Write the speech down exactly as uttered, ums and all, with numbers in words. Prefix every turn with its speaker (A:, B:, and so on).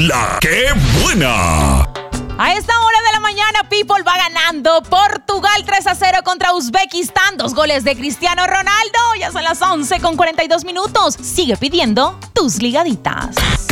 A: La ¡Qué buena!
B: A esta hora de la mañana, People va ganando Portugal tres a cero contra Uzbekistán. Dos goles de Cristiano Ronaldo. Ya son las once con cuarenta y dos minutos. Sigue pidiendo tus ligaditas.